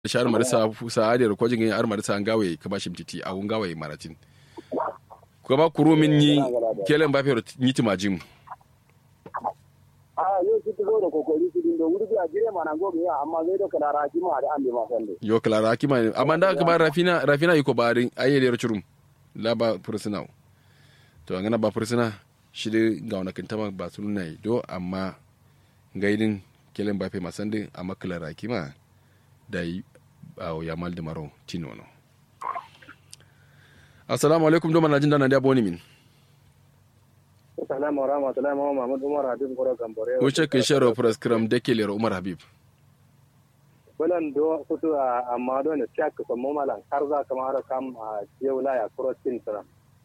shar marisa fusa adiyar ko jingin ar marisa an gawe ka bashi mtiti a un gawe maratin ko ba kuru min ni kelen ba fero ni timajim yo kitu go ko ko ni din do wuri a jire mana go ya amma zai da kala rakima da an ma sande yo kala rakima amma da ka ba rafina yiko barin ayyede churum la ba personal to ngana ba personal shi de ga wona kintama ba sunna do amma gaidin kelen ba fe masande amma kala rakima dai aw yamal de maro tinono. Assalamu alaikum do manajin dana da boni min. Assalamu warahmatullahi Muhammad Umar Habib Goro Gambore. Wuce kin sharo program da ke lero Umar Habib. Bulan do kutu amma do ne tiak ko momalan karza kamar kam yewla ya crossing tara.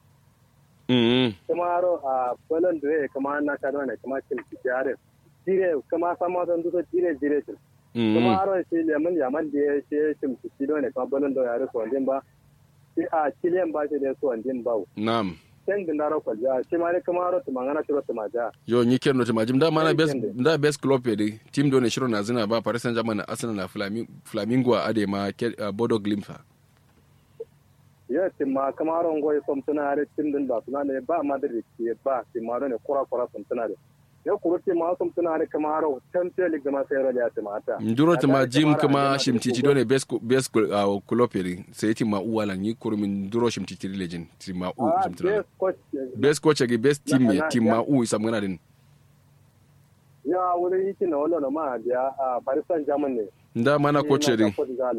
Kamaro bulan do e kamar na ka do ne kamar kin tiyare. Dire kamar sama don do dire kamaro shi yaman da ya ce kin do ne kamar bulan do ya ro so ba. Shi a kiliyan ba shi da so andin bawo. Na'am. Sen dindaro ko ja shi mane kamaro to mangana to maja yo ni kenno to majim da mana best club de team do ne shiro na zina ba Paris Saint-Germain Arsenal na Flamingo ade ma Bodo Glimt yo timma kamaro ngoy somtuna are team din ba suna ne ba Madrid ke ba timma ne kura somtuna de yo kuruti ma somtuna are kamaro Champions League ma sai rada ta mata nduro to majim kuma shimtiti do ne best club de sai timma uwala ni kurumin nduro shimtiti legend timma u somtuna best coach agi best team ya timma u isa mwana din ya wuri yiki na wala ma dia Paris Saint-Germain ne nda mana coach din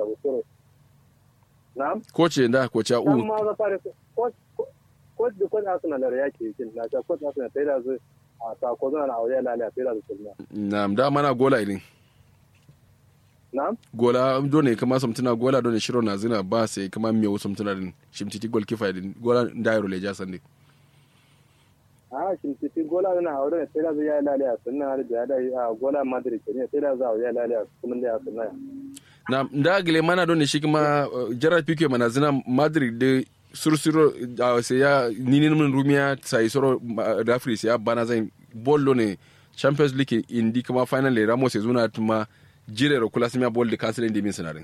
na'am coach nda coach u amma ga Paris coach da coach Arsenal da yake yin na ta coach Arsenal sai da su a sako zana aure lalaya sai da su kullu na'am da mana gola idin na'am gola do ne kama somtuna gola do ne shiro na zina ba sai kama miyo somtuna din shimtiti gol kifa din gola dairo le jasande shimtiti gola na aure sai da ya lalaya sunna da da gola Madrid ne sai da za ya lalaya kuma da sunna na ndagile mana do ne shi kuma Gerard Pique mana zina Madrid de sursuro sai ya ninin mun rumiya sai soro referee sai ya bana zai bollo ne Champions League indi kuma final le Ramos ya zuna tuma jire ro kula simya bol de cancel indi min sanarin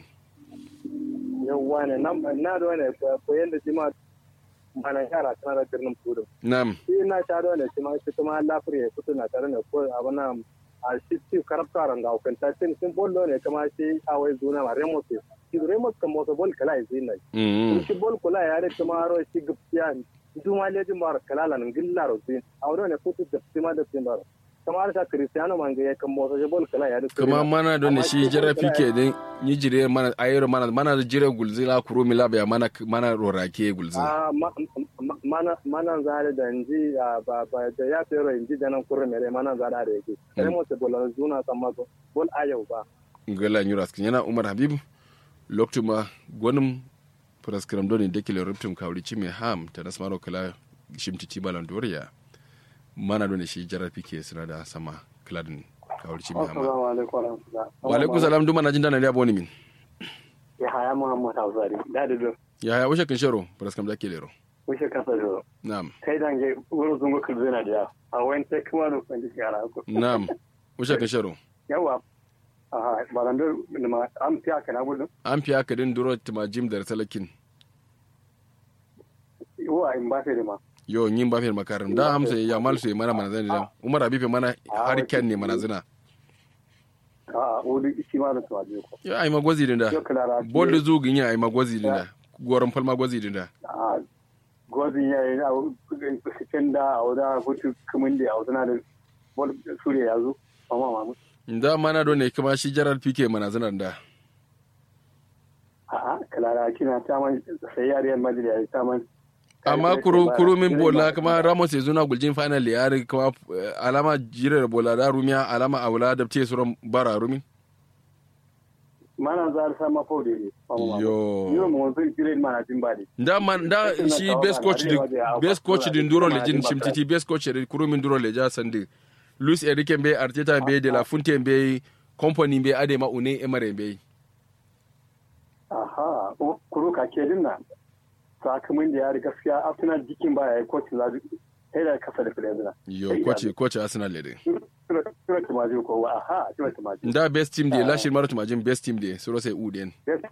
yawa ne na do ne ko yanda jima mana yara kana da birnin kudu na'am shi na ta do ne kuma lafriye kutu na tare ne ko abana a shi karabtaran ga hukunta sun bollo ne kuma shi awai zuna ma Ramos shi Ramos kan mota bol kala yi ne shi bol kula ya da kuma ro shi gaskiya duma le jin bar kala lan gillaro shi awro ne kutu da sima da sima kamar ta Cristiano Mange ya kan mota bol kala ya da kuma mana don shi jira fike din ni jire mana ayero mana jire gulzila kuro mila ba mana rorake gulzila mana zare da inji ba da ya tsero inji da nan kuro mere mana zare da yake sai mu se bol zuna sama bol ayo ba ngala nyuras kinyana Umar Habib loktuma gonum praskram doni dekile ruptum kawri chime ham ta nasmaro kala shimtiti balandoriya mana doni shi jarar fike suna da sama kladin kawri chime ham wa alaikum salam duma najin dana liabo ni min ya haya Muhammad Azari da do ya haya ushe kinshero praskram da kelero ushe kasaro na'am kai dange wuro zungo kulzena da a wani kuma no kan dikara ko na'am ushe kinshero yawa balandor ma am fiya kana gudun an fiya ka din duro timajim da salakin yo ai ba sai ma yo nyin ba fir makarin da amsa ya mal sai mana manazana da Umar Habib mana harken ne manazana wodi shi ma da tawaje ko yo ai magwazi din da bol zugin ya ai magwazi din da goron fal magwazi din da gwazi ya yi cikin da a wada hutu kumin da a wadana da bol suriya ya zo amma mamu da mana do ne kuma shi Gerard Pique manazana da kalara kina ta man sai yariyar Madrid ya ta man amma kuru min bola kuma Ramos ya zuna guljin final ya ri kuma alama jirar bola da rumiya alama aula da te suran bara rumin mana za ta sama fode ne yo mo zai jire mana jin bade da shi best coach din duro lejin shimtiti best coach kuru min duro leja sande Luis Enrique be Arteta be De La Fuente be company be Adema Une Emery be kuru ka ke dinna sakamin da ya riga gaskiya Arsenal jikin baya ya coach za sai da kasa da Fiorentina yo coach Arsenal le tumaji ko aha tumaji da best team de la shi mara tumajin best team de suro sai uden